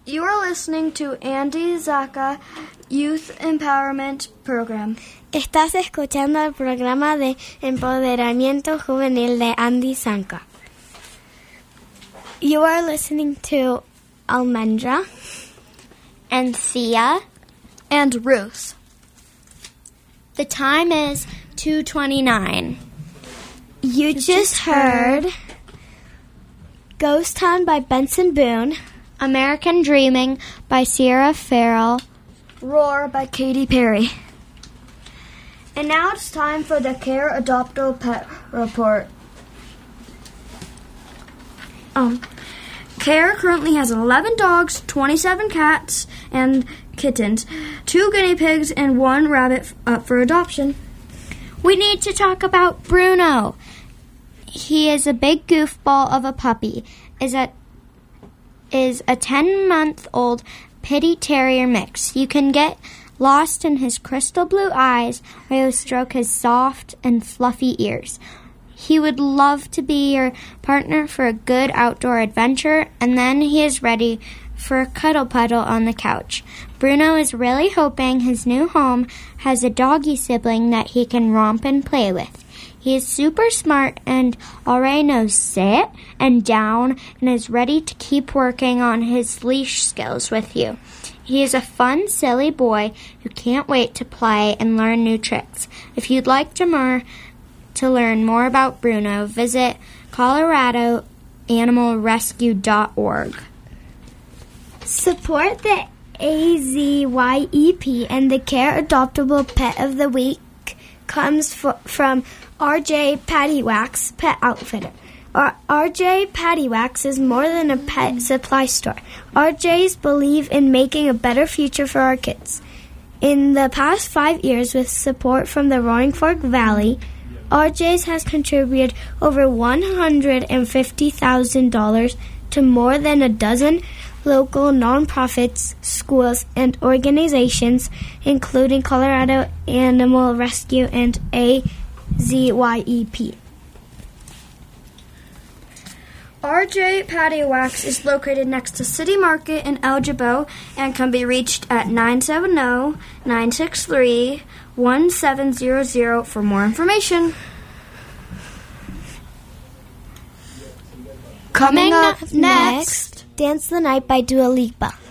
You are listening to Andy Zaka Youth Empowerment Program. Estás escuchando el programa de empoderamiento juvenil de Andy Zaka. You are listening to Almendra and Sia and Ruth. The time is 2:29. You just heard Ghost Town by Benson Boone, American Dreaming by Sierra Farrell, Roar by Katy Perry. And now it's time for the Care Adoptable Pet Report. Care currently has 11 dogs, 27 cats and kittens, 2 guinea pigs, and 1 rabbit up for adoption. We need to talk about Bruno. He is a big goofball of a puppy. Is a 10-month-old Pitty Terrier mix. You can get lost in his crystal blue eyes while you stroke his soft and fluffy ears. He would love to be your partner for a good outdoor adventure, and then he is ready for a cuddle puddle on the couch. Bruno is really hoping his new home has a doggy sibling that he can romp and play with. He is super smart and already knows sit and down and is ready to keep working on his leash skills with you. He is a fun, silly boy who can't wait to play and learn new tricks. If you'd like to learn more about Bruno, visit coloradoanimalrescue.org. Support the AZYEP, and the Care Adoptable Pet of the Week comes from RJ Pattywax Pet Outfitter. RJ Pattywax is more than a pet supply store. RJs believe in making a better future for our kids. In the past 5 years, with support from the Roaring Fork Valley, RJs has contributed over $150,000 to more than a dozen local nonprofits, schools, and organizations, including Colorado Animal Rescue and AZYEP. RJ Pattywax is located next to City Market in El Jabot and can be reached at 970-963-1700 for more information. Coming up next, Dance the Night by Dua Lipa.